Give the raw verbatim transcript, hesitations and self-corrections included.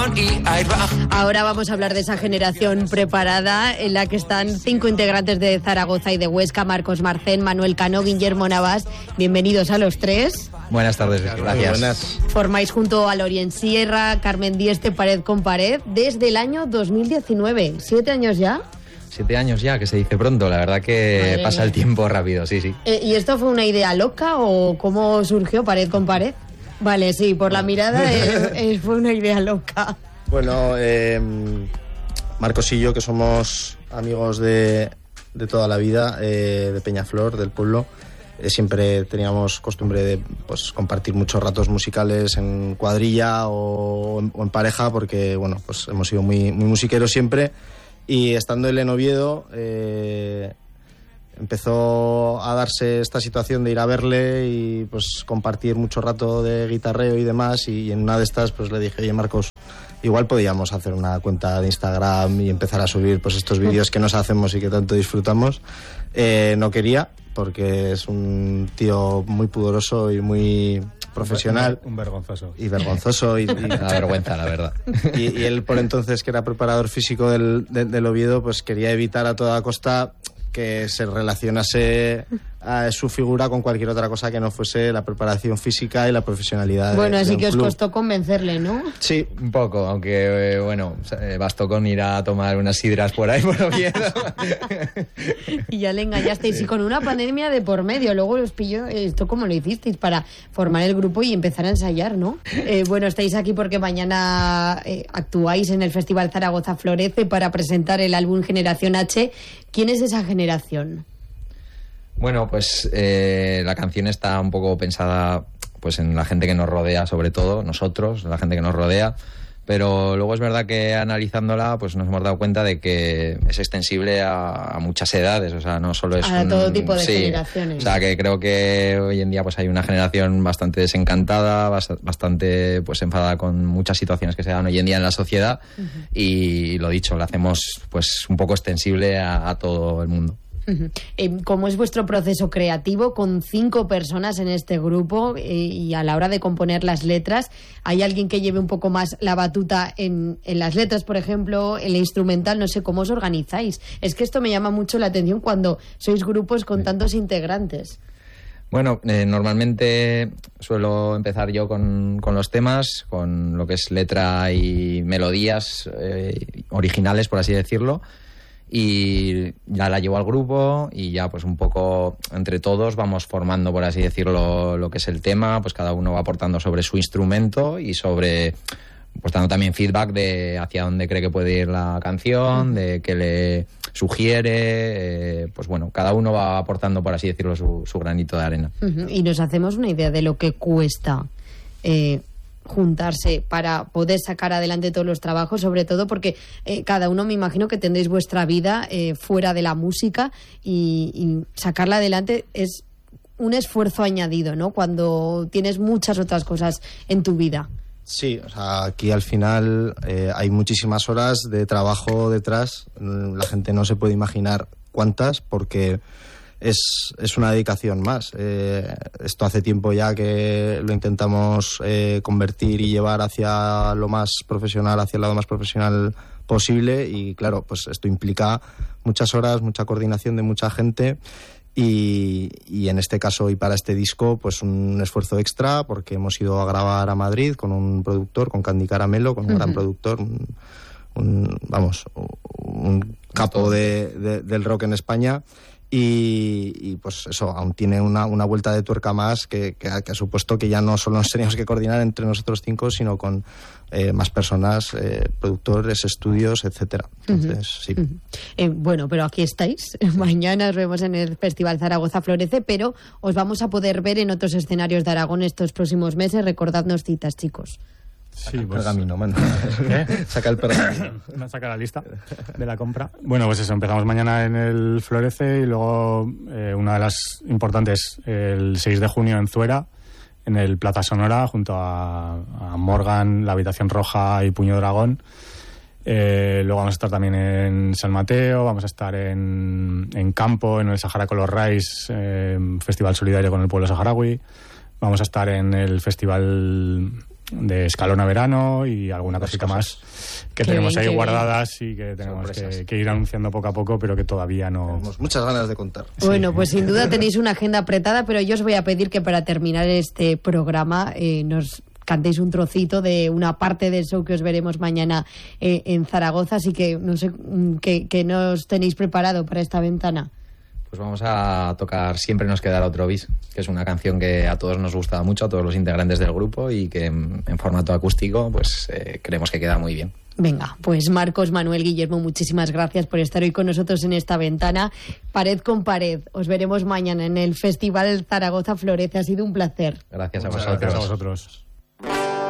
Ahora vamos a hablar de esa generación preparada en la que están cinco integrantes de Zaragoza y de Huesca: Marcos Marcén, Manuel Cano, Guillermo Navas. Bienvenidos a los tres. Buenas tardes, gracias. Buenas. Formáis junto a Lorien Sierra, Carmen Dieste, pared con pared, desde el año dos mil diecinueve. ¿Siete años ya? Siete años ya, que se dice pronto. La verdad que Madre pasa mía. El tiempo rápido, sí, sí. Eh, ¿Y esto fue una idea loca o cómo surgió pared con pared? Vale, sí, por la mirada eh, eh, fue una idea loca. Bueno, eh, Marcos y yo, que somos amigos de, de toda la vida, eh, de Peñaflor, del pueblo, eh, siempre teníamos costumbre de pues, compartir muchos ratos musicales en cuadrilla o en, o en pareja, porque bueno, pues hemos sido muy, muy musiqueros siempre. Y estando él en Oviedo, eh, empezó a darse esta situación de ir a verle y pues compartir mucho rato de guitarreo y demás, y en una de estas pues le dije: oye, Marcos, igual podíamos hacer una cuenta de Instagram y empezar a subir pues estos vídeos que nos hacemos y que tanto disfrutamos. Eh, no quería, porque es un tío muy pudoroso y muy profesional. Un, un vergonzoso. Y vergonzoso. Y, y, la vergüenza, la verdad. Y, y él, por entonces, que era preparador físico del, del, del Oviedo, pues quería evitar a toda costa que se relacionase a su figura con cualquier otra cosa que no fuese la preparación física y la profesionalidad. Bueno, de, así de que os club. costó convencerle, ¿no? Sí, un poco, aunque, eh, bueno, bastó con ir a tomar unas sidras por ahí, por Oviedo. Y ya le engañasteis, y con una pandemia de por medio, luego os pilló. ¿Esto cómo lo hicisteis para formar el grupo y empezar a ensayar, no? Eh, bueno, estáis aquí porque mañana eh, actuáis en el Festival Zaragoza Florece para presentar el álbum Generación H. ¿Quién es esa generación? Bueno, pues eh, la canción está un poco pensada pues en la gente que nos rodea, sobre todo nosotros, la gente que nos rodea, pero luego es verdad que analizándola pues nos hemos dado cuenta de que es extensible a, a muchas edades, o sea, no solo es a un, todo tipo de sí, generaciones. O sea, que creo que hoy en día pues hay una generación bastante desencantada, bastante pues enfadada con muchas situaciones que se dan hoy en día en la sociedad. Uh-huh. y, y lo dicho, lo hacemos pues un poco extensible a, a todo el mundo. Uh-huh. Eh, ¿Cómo es vuestro proceso creativo con cinco personas en este grupo eh, y a la hora de componer las letras? ¿Hay alguien que lleve un poco más la batuta en, en las letras, por ejemplo, en la instrumental? No sé, ¿cómo os organizáis? Es que esto me llama mucho la atención cuando sois grupos con tantos integrantes. Bueno, eh, normalmente suelo empezar yo con, con los temas, con lo que es letra y melodías eh, originales, por así decirlo. Y ya la llevo al grupo y ya pues un poco entre todos vamos formando, por así decirlo, lo que es el tema. Pues cada uno va aportando sobre su instrumento y sobre, pues dando también feedback de hacia dónde cree que puede ir la canción, de qué le sugiere. Eh, pues bueno, cada uno va aportando, por así decirlo, su, su granito de arena. Uh-huh. Y nos hacemos una idea de lo que cuesta eh, juntarse para poder sacar adelante todos los trabajos, sobre todo porque eh, cada uno, me imagino que tendréis vuestra vida eh, fuera de la música y, y sacarla adelante es un esfuerzo añadido, ¿no? Cuando tienes muchas otras cosas en tu vida. Sí, o sea, aquí al final eh, hay muchísimas horas de trabajo detrás. La gente no se puede imaginar cuántas, porque Es, es una dedicación más. Eh, esto hace tiempo ya que lo intentamos eh, convertir y llevar hacia lo más profesional, hacia el lado más profesional posible, y claro, pues esto implica muchas horas, mucha coordinación de mucha gente, y, y en este caso y para este disco pues un esfuerzo extra, porque hemos ido a grabar a Madrid con un productor, con Candy Caramelo, con un uh-huh. gran productor, un, un, vamos, un capo de, de, del rock en España. Y, y pues eso, aún tiene una, una vuelta de tuerca más que, que, ha, que ha supuesto que ya no solo nos teníamos que coordinar entre nosotros cinco, sino con eh, más personas, eh, productores, estudios, etcétera. Entonces, uh-huh. sí. Uh-huh. Eh, bueno, pero aquí estáis. Mañana os vemos en el Festival Zaragoza Florece, pero os vamos a poder ver en otros escenarios de Aragón estos próximos meses. Recordadnos citas, chicos. Sí, pues, pergamino, mano. ¿Qué? Saca el pergamino. Saca la lista de la compra. Bueno, pues eso, empezamos mañana en el Florece y luego eh, una de las importantes el seis de junio en Zuera, en el Plaza Sonora, junto a, a Morgan, La Habitación Roja y Puño Dragón. Eh, luego vamos a estar también en San Mateo, vamos a estar en, en Campo, en el Sahara Color Rise, eh, Festival Solidario con el Pueblo Saharaui. Vamos a estar en el Festival de Escalona Verano y alguna cosita más que Qué tenemos bien, ahí qué guardadas y que tenemos que, que ir anunciando poco a poco, pero que todavía no... Tenemos muchas ganas de contar. Bueno, pues sin duda tenéis una agenda apretada, pero yo os voy a pedir que para terminar este programa eh, nos cantéis un trocito de una parte del show que os veremos mañana eh, en Zaragoza, así que no sé qué que nos tenéis preparado para esta ventana. Pues vamos a tocar Siempre nos quedará otro bis, que es una canción que a todos nos gusta mucho, a todos los integrantes del grupo, y que en, en formato acústico pues eh, creemos que queda muy bien. Venga, pues Marcos, Manuel, Guillermo, muchísimas gracias por estar hoy con nosotros en esta ventana. Pared con pared. Os veremos mañana en el Festival Zaragoza Florece. Ha sido un placer. Gracias a Muchas vosotros. gracias a vosotros.